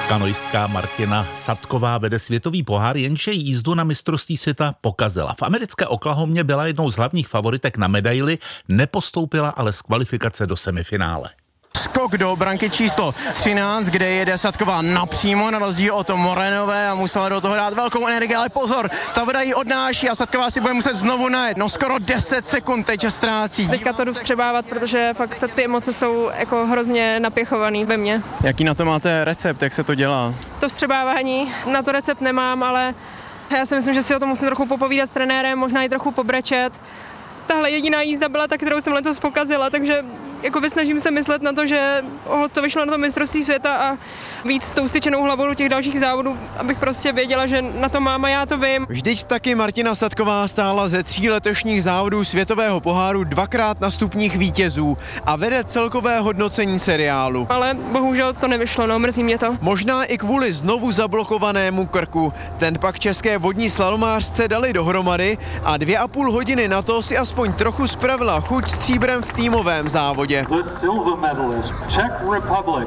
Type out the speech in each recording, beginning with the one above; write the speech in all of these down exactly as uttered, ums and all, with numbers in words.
Kanoistka Martina Sadková vede světový pohár, jenže jízdu na mistrovství světa pokazila. V americké Oklahomě byla jednou z hlavních favoritek na medaili, nepostoupila ale z kvalifikace do semifinále. Skok do branky číslo třináct, kde jede Sadková napřímo, na rozdíl od Morenové a musela do toho dát velkou energii, ale pozor, ta voda ji odnáší a Sadková si bude muset znovu najet. No skoro deset sekund teď ztrácí. Teďka to jdu vstřebávat, protože fakt ty emoce jsou jako hrozně napěchovaný ve mně. Jaký na to máte recept, jak se to dělá? To vstřebávání, na to recept nemám, ale já si myslím, že si o tom musím trochu popovídat s trenérem, možná i trochu pobrečet. Tahle jediná jízda byla ta, kterou jsem letos pokazila, takže jakoby snažím se myslet na to, že to vyšlo na to mistrovství světa a víc s tou styčenou hlavou do těch dalších závodů, abych prostě věděla, že na to mám a já to vím. Vždyť taky Martina Sadková stála ze tří letošních závodů světového poháru dvakrát na stupních vítězů a vede celkové hodnocení seriálu. Ale bohužel to nevyšlo, no, mrzí mě to. Možná i kvůli znovu zablokovanému krku. Ten pak české vodní slalomářce dali dohromady a dvě a půl hodiny na to si aspoň trochu spravila chuť stříbrem v týmovém závodě. The silver medalist, Czech Republic.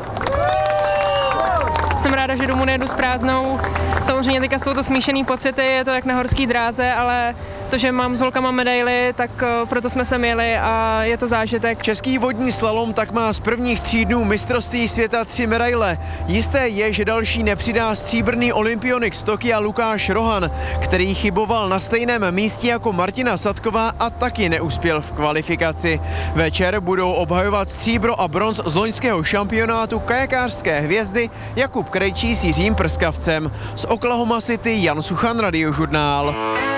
Jsem ráda, že domů nejedu s prázdnou. Samozřejmě teďka jsou to smíšený pocity, je to jak na horský dráze, ale to, že mám s holkama medaily, tak proto jsme sem jeli a je to zážitek. Český vodní slalom tak má z prvních tří dnů mistrovství světa tři medaile. Jisté je, že další nepřidá stříbrný olympionik z Tokia Lukáš Rohan, který chyboval na stejném místě jako Martina Sadková a taky neuspěl v kvalifikaci. Večer budou obhajovat stříbro a bronz z loňského šampionátu kajakářské hvězdy Jakub Krejčí s Jiřím Prskavcem. Z Oklahoma City Jan Suchan, Radiožurnál.